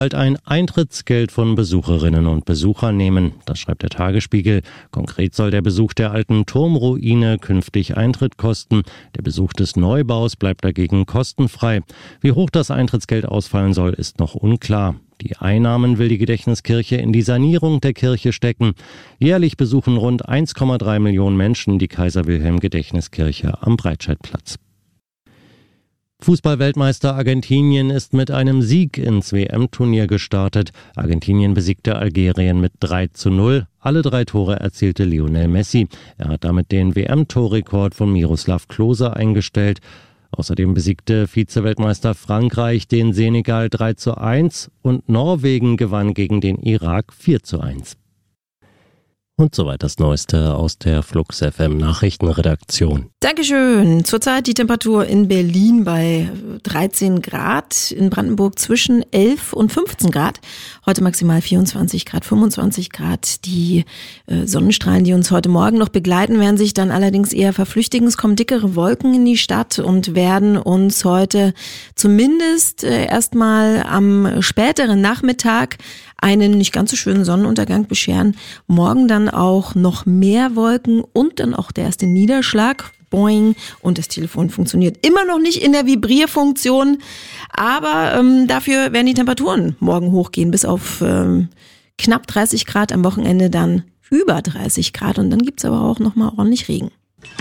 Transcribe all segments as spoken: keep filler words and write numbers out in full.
bald ein Eintrittsgeld von Besucherinnen und Besuchern nehmen. Das schreibt der Tagesspiegel. Konkret soll der Besuch der alten Turmruine künftig Eintritt kosten. Der Besuch des Neubaus bleibt dagegen kostenfrei. Wie hoch das Eintrittsgeld ausfallen soll, ist noch unklar. Die Einnahmen will die Gedächtniskirche in die Sanierung der Kirche stecken. Jährlich besuchen rund eins Komma drei Millionen Menschen die Kaiser-Wilhelm-Gedächtniskirche am Breitscheidplatz. Fußball-Weltmeister Argentinien ist mit einem Sieg ins W M-Turnier gestartet. Argentinien besiegte Algerien mit drei zu null. Alle drei Tore erzielte Lionel Messi. Er hat damit den W M-Torrekord von Miroslav Klose eingestellt. Außerdem besiegte Vize-Weltmeister Frankreich den Senegal drei zu eins und Norwegen gewann gegen den Irak vier zu eins. Und soweit das Neueste aus der Flux F M Nachrichtenredaktion. Dankeschön. Zurzeit die Temperatur in Berlin bei dreizehn Grad, in Brandenburg zwischen elf und fünfzehn Grad. Heute maximal vierundzwanzig Grad, fünfundzwanzig Grad. Die äh, Sonnenstrahlen, die uns heute Morgen noch begleiten, werden sich dann allerdings eher verflüchtigen. Es kommen dickere Wolken in die Stadt und werden uns heute zumindest äh, erstmal am späteren Nachmittag einen nicht ganz so schönen Sonnenuntergang bescheren. Morgen dann auch noch mehr Wolken und dann auch der erste Niederschlag. Boing. Und das Telefon funktioniert immer noch nicht in der Vibrierfunktion. Aber ähm, dafür werden die Temperaturen morgen hochgehen bis auf ähm, knapp dreißig Grad. Am Wochenende dann über dreißig Grad. Und dann gibt's aber auch nochmal ordentlich Regen.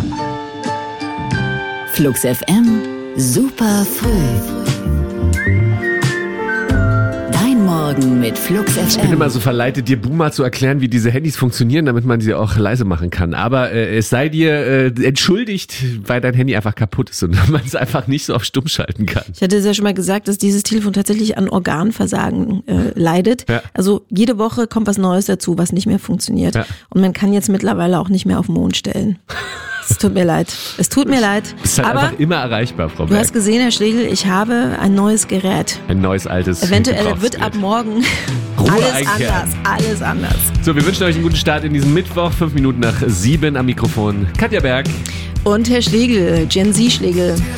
Flux F M, super früh. Morgen mit Flux F M. Ich bin immer so verleitet, dir Boomer zu erklären, wie diese Handys funktionieren, damit man sie auch leise machen kann. Aber äh, es sei dir äh, entschuldigt, weil dein Handy einfach kaputt ist und man es einfach nicht so auf stumm schalten kann. Ich hatte es ja schon mal gesagt, dass dieses Telefon tatsächlich an Organversagen äh, leidet. Ja. Also jede Woche kommt was Neues dazu, was nicht mehr funktioniert. Ja. Und man kann jetzt mittlerweile auch nicht mehr auf den Mond stellen. Es tut mir leid. Es tut mir leid. Du bist halt aber einfach immer erreichbar, Frau Berg. Du hast gesehen, Herr Schlegel, ich habe ein neues Gerät. Ein neues, altes Eventuell wird ab morgen alles einkehren. anders. Alles anders. So, wir wünschen euch einen guten Start in diesem Mittwoch. Fünf Minuten nach sieben am Mikrofon. Katja Berg. Und Herr Schlegel, Gen Z Schlegel.